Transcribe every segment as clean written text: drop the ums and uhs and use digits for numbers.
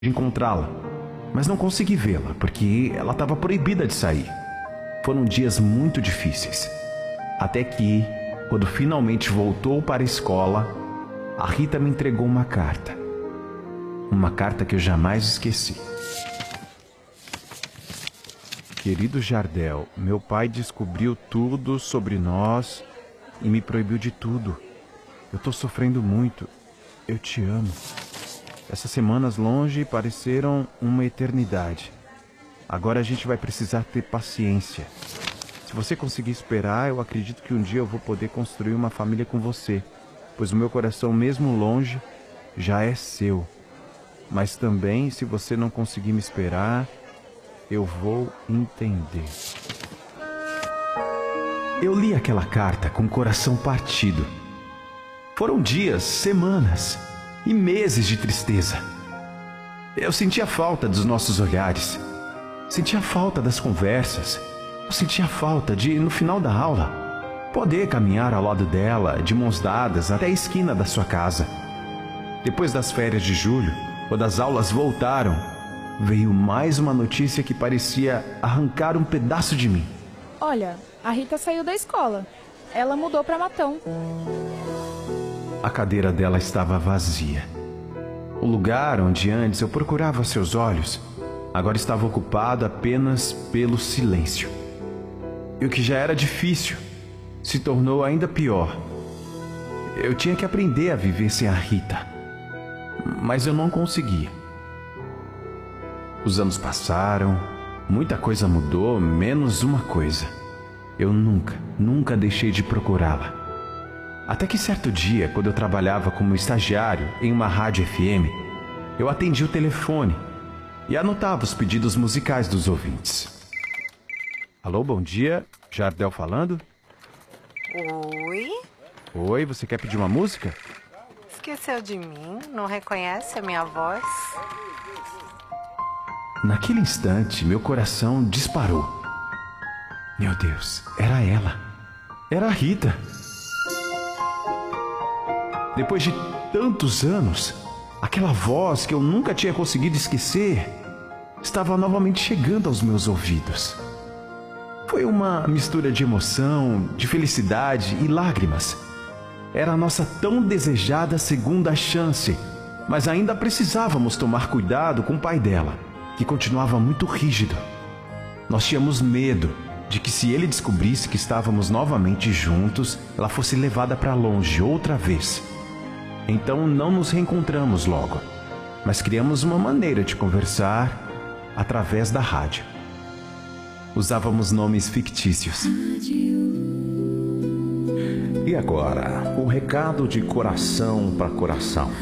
de encontrá-la, mas não consegui vê-la porque ela estava proibida de sair. Foram dias muito difíceis, até que, quando finalmente voltou para a escola, a Rita me entregou uma carta. Uma carta que eu jamais esqueci. Querido Jardel, meu pai descobriu tudo sobre nós e me proibiu de tudo. Eu tô sofrendo muito. Eu te amo. Essas semanas longe pareceram uma eternidade. Agora a gente vai precisar ter paciência. Se você conseguir esperar, eu acredito que um dia eu vou poder construir uma família com você, pois o meu coração, mesmo longe, já é seu. Mas também, se você não conseguir me esperar, eu vou entender. Eu li aquela carta com o coração partido. Foram dias, semanas e meses de tristeza. Eu sentia falta dos nossos olhares. Sentia falta das conversas. Eu sentia falta de, no final da aula, poder caminhar ao lado dela, de mãos dadas, até a esquina da sua casa. Depois das férias de julho, quando as aulas voltaram, veio mais uma notícia que parecia arrancar um pedaço de mim. Olha, a Rita saiu da escola. Ela mudou para Matão. A cadeira dela estava vazia. O lugar onde antes eu procurava seus olhos, agora estava ocupado apenas pelo silêncio. E o que já era difícil se tornou ainda pior. Eu tinha que aprender a viver sem a Rita, mas eu não conseguia. Os anos passaram, muita coisa mudou, menos uma coisa. Eu nunca deixei de procurá-la. Até que certo dia, quando eu trabalhava como estagiário em uma rádio FM, eu atendi o telefone e anotava os pedidos musicais dos ouvintes. Alô, bom dia, Jardel falando? Oi? Oi, você quer pedir uma música? Esqueceu de mim? Não reconhece a minha voz? Naquele instante, meu coração disparou. Meu Deus, era ela. Era a Rita. Depois de tantos anos, aquela voz que eu nunca tinha conseguido esquecer estava novamente chegando aos meus ouvidos. Foi uma mistura de emoção, de felicidade e lágrimas. Era a nossa tão desejada segunda chance, mas ainda precisávamos tomar cuidado com o pai dela, que continuava muito rígido. Nós tínhamos medo de que, se ele descobrisse que estávamos novamente juntos, ela fosse levada para longe outra vez. Então não nos reencontramos logo, mas criamos uma maneira de conversar através da rádio. Usávamos nomes fictícios. E agora, um recado de coração para coração.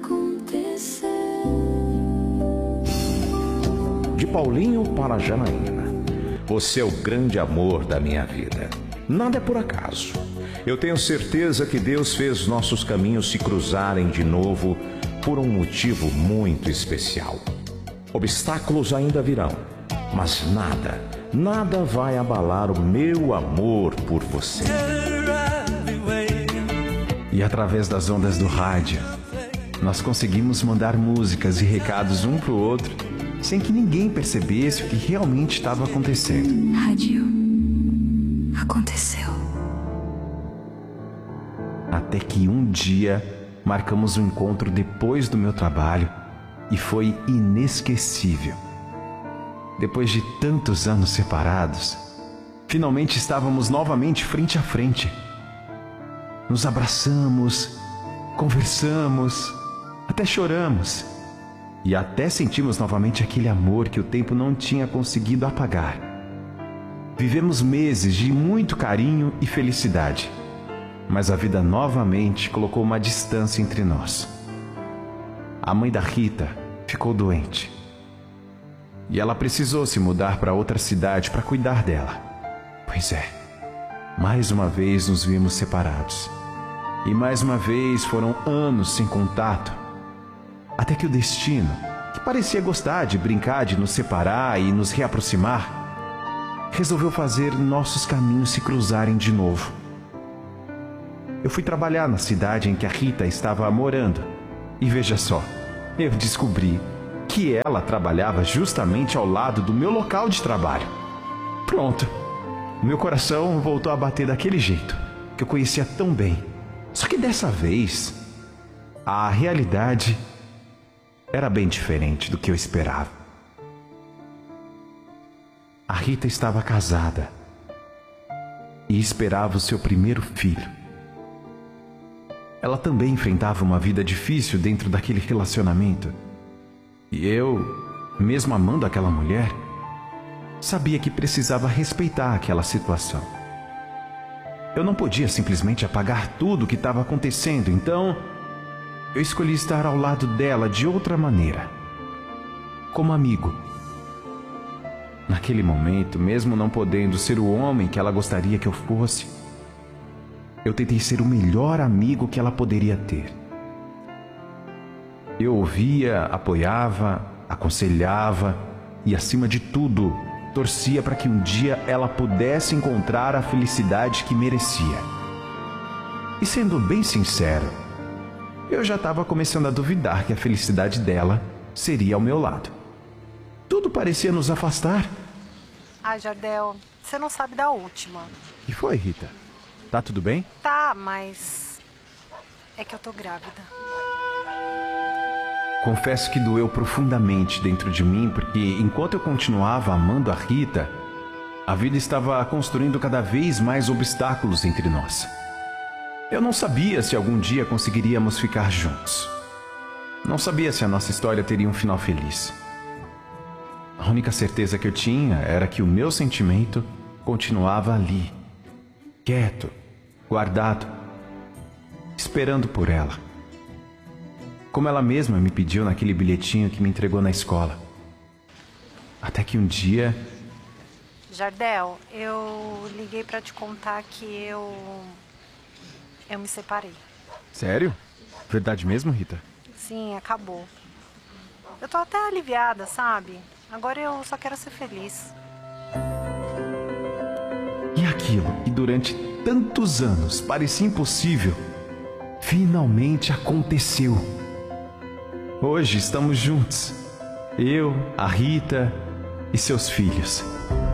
De Paulinho para Janaína. Você é o grande amor da minha vida. Nada é por acaso. Eu tenho certeza que Deus fez nossos caminhos se cruzarem de novo por um motivo muito especial. Obstáculos ainda virão, mas nada vai abalar o meu amor por você. E através das ondas do rádio, nós conseguimos mandar músicas e recados um pro outro, sem que ninguém percebesse o que realmente estava acontecendo. Rádio. Aconteceu. Até que um dia marcamos um encontro depois do meu trabalho e foi inesquecível. Depois de tantos anos separados, finalmente estávamos novamente frente a frente. Nos abraçamos, conversamos, até choramos e até sentimos novamente aquele amor que o tempo não tinha conseguido apagar. Vivemos meses de muito carinho e felicidade, mas a vida novamente colocou uma distância entre nós. A mãe da Rita ficou doente e ela precisou se mudar para outra cidade para cuidar dela. Pois é, mais uma vez nos vimos separados. E mais uma vez foram anos sem contato. Até que o destino, que parecia gostar de brincar de nos separar e nos reaproximar, resolveu fazer nossos caminhos se cruzarem de novo. Eu fui trabalhar na cidade em que a Rita estava morando. E veja só, eu descobri que ela trabalhava justamente ao lado do meu local de trabalho. Pronto. Meu coração voltou a bater daquele jeito, que eu conhecia tão bem. Só que dessa vez, a realidade era bem diferente do que eu esperava. A Rita estava casada e esperava o seu primeiro filho. Ela também enfrentava uma vida difícil dentro daquele relacionamento. E eu, mesmo amando aquela mulher, sabia que precisava respeitar aquela situação. Eu não podia simplesmente apagar tudo o que estava acontecendo, então eu escolhi estar ao lado dela de outra maneira, como amigo. Naquele momento, mesmo não podendo ser o homem que ela gostaria que eu fosse, eu tentei ser o melhor amigo que ela poderia ter. Eu ouvia, apoiava, aconselhava e, acima de tudo, torcia para que um dia ela pudesse encontrar a felicidade que merecia. E sendo bem sincero, eu já estava começando a duvidar que a felicidade dela seria ao meu lado. Tudo parecia nos afastar. Ai, Jardel, você não sabe da última. E foi, Rita? Tá tudo bem? Tá, mas é que eu tô grávida. Confesso que doeu profundamente dentro de mim, porque enquanto eu continuava amando a Rita, a vida estava construindo cada vez mais obstáculos entre nós. Eu não sabia se algum dia conseguiríamos ficar juntos. Não sabia se a nossa história teria um final feliz. A única certeza que eu tinha era que o meu sentimento continuava ali, quieto, guardado, esperando por ela. Como ela mesma me pediu naquele bilhetinho que me entregou na escola. Até que um dia... Jardel, eu liguei pra te contar que eu me separei. Sério? Verdade mesmo, Rita? Sim, acabou. Eu tô até aliviada, sabe? Agora eu só quero ser feliz. E aquilo que durante tantos anos parecia impossível, finalmente aconteceu. Hoje estamos juntos. Eu, a Rita e seus filhos.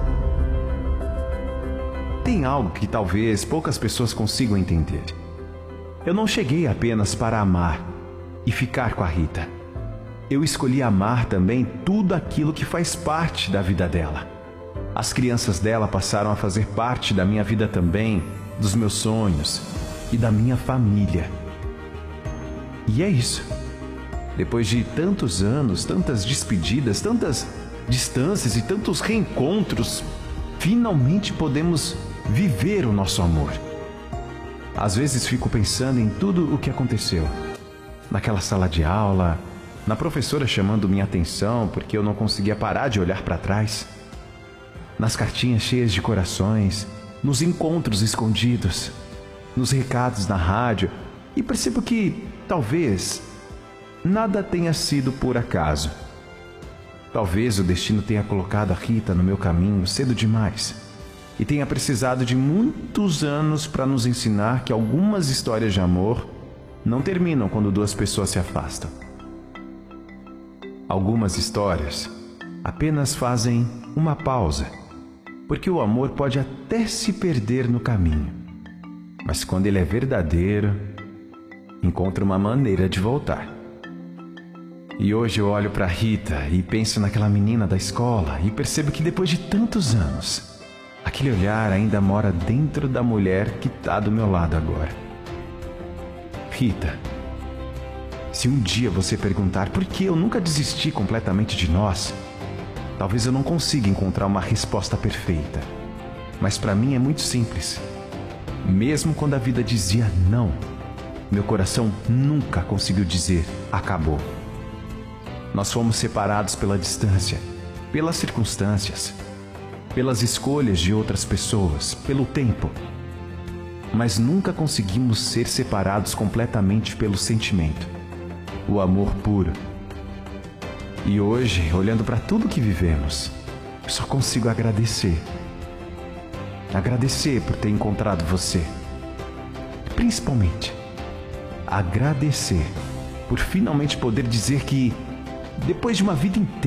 Tem algo que talvez poucas pessoas consigam entender. Eu não cheguei apenas para amar e ficar com a Rita. Eu escolhi amar também tudo aquilo que faz parte da vida dela. As crianças dela passaram a fazer parte da minha vida também, dos meus sonhos e da minha família. E é isso. Depois de tantos anos, tantas despedidas, tantas distâncias e tantos reencontros, finalmente podemos viver o nosso amor. Às vezes fico pensando em tudo o que aconteceu. Naquela sala de aula, na professora chamando minha atenção porque eu não conseguia parar de olhar para trás, nas cartinhas cheias de corações, nos encontros escondidos, nos recados na rádio, e percebo que, talvez, nada tenha sido por acaso. Talvez o destino tenha colocado a Rita no meu caminho cedo demais e tenha precisado de muitos anos para nos ensinar que algumas histórias de amor não terminam quando duas pessoas se afastam. Algumas histórias apenas fazem uma pausa, porque o amor pode até se perder no caminho, mas quando ele é verdadeiro, encontra uma maneira de voltar. E hoje eu olho para Rita e penso naquela menina da escola e percebo que depois de tantos anos, aquele olhar ainda mora dentro da mulher que está do meu lado agora. Rita, se um dia você perguntar por que eu nunca desisti completamente de nós, talvez eu não consiga encontrar uma resposta perfeita. Mas para mim é muito simples. Mesmo quando a vida dizia não, meu coração nunca conseguiu dizer acabou. Nós fomos separados pela distância, pelas circunstâncias, pelas escolhas de outras pessoas, pelo tempo. Mas nunca conseguimos ser separados completamente pelo sentimento, o amor puro. E hoje, olhando para tudo que vivemos, eu só consigo agradecer. Agradecer por ter encontrado você. E principalmente, agradecer por finalmente poder dizer que Depois de uma vida inteira